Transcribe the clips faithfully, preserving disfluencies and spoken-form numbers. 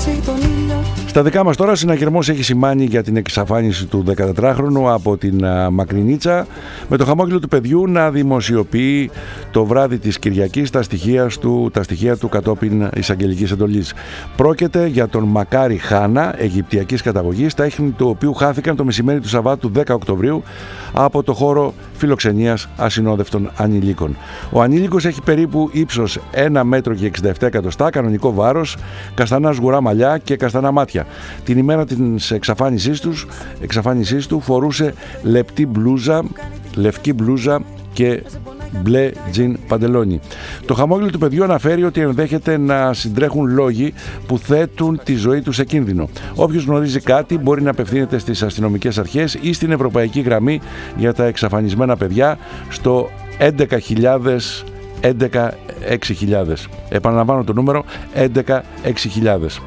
Στα δικά μας τώρα, συναγερμός έχει σημάνει για την εξαφάνιση του δεκατετράχρονου από την Μακρινίτσα, με το χαμόγελο του παιδιού να δημοσιοποιεί το βράδυ της Κυριακής τα στοιχεία του, τα στοιχεία του κατόπιν εισαγγελικής εντολής. Πρόκειται για τον Μακάρη Χάνα, Αιγυπτιακής καταγωγής, τα ίχνη του οποίου χάθηκαν το μεσημέρι του Σαββάτου δέκα Οκτωβρίου από το χώρο φιλοξενίας ασυνόδευτων ανηλίκων. Ο ανήλικος έχει περίπου ύψος ένα μέτρο και εξήντα επτά εκατοστά, κανονικό βάρος, καστανά σγουρά μαλλιά και καστανά μάτια. Την ημέρα της εξαφάνισής, τους, εξαφάνισής του φορούσε λεπτή μπλούζα, λευκή μπλούζα και μπλε τζιν παντελόνι. Το χαμόγελο του παιδιού αναφέρει ότι ενδέχεται να συντρέχουν λόγοι που θέτουν τη ζωή του σε κίνδυνο. Όποιος γνωρίζει κάτι μπορεί να απευθύνεται στις αστυνομικές αρχές ή στην Ευρωπαϊκή Γραμμή για τα εξαφανισμένα παιδιά στο έντεκα χιλιάδες έντεκα έξι χιλιάδες. Επαναλαμβάνω το νούμερο έντεκα έξι χιλιάδες.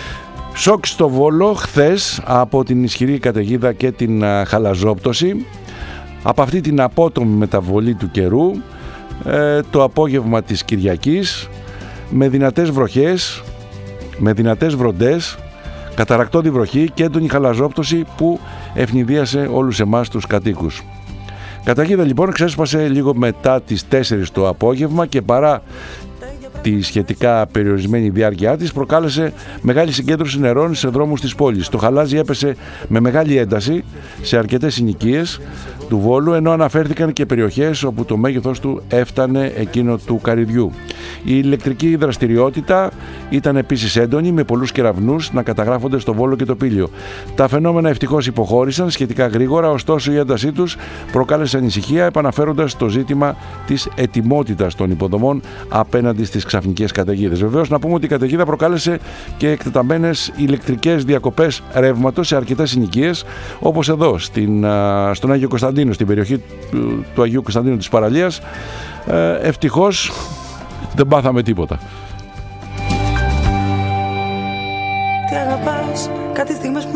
Σοκ στο Βόλο χθες από την ισχυρή καταιγίδα και την χαλαζόπτωση. Από αυτή την απότομη μεταβολή του καιρού, ε, το απόγευμα της Κυριακής, με δυνατές βροχές, με δυνατές βροντές, καταρακτώδη βροχή και έντονη χαλαζόπτωση που ευνηδίασε όλους εμάς τους κατοίκους. Καταιγίδα λοιπόν ξέσπασε λίγο μετά τις τέσσερις το απόγευμα και παρά τη σχετικά περιορισμένη διάρκεια της προκάλεσε μεγάλη συγκέντρωση νερών σε δρόμους της πόλης. Το χαλάζι έπεσε με μεγάλη ένταση σε αρκετές συνοικίες του Βόλου, ενώ αναφέρθηκαν και περιοχές όπου το μέγεθος του έφτανε εκείνο του Καρυδιού. Η ηλεκτρική δραστηριότητα ήταν επίσης έντονη, με πολλούς κεραυνούς να καταγράφονται στο Βόλο και το Πήλιο. Τα φαινόμενα ευτυχώς υποχώρησαν σχετικά γρήγορα, ωστόσο η έντασή τους προκάλεσε ανησυχία, επαναφέροντας το ζήτημα της ετοιμότητας των υποδομών απέναντι στις ξαφνικές καταιγίδες. Βεβαίως, να πούμε ότι η καταιγίδα προκάλεσε και εκτεταμένες ηλεκτρικές διακοπές ρεύματος σε αρκετές συνοικίες, όπως εδώ στην, στον Άγιο Κωνσταντίνο, στην περιοχή του, του Αγίου Κωνσταντίνου της Παραλίας. Ε, ευτυχώς δεν πάθαμε τίποτα. Τι αγαπάς, κάτι στιγμές